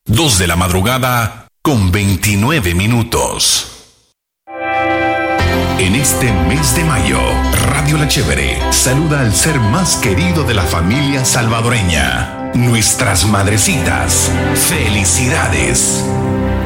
2 de la madrugada con 29 minutos. En este mes de mayo, Radio La Chévere saluda al ser más querido de la familia salvadoreña, nuestras madrecitas. ¡Felicidades!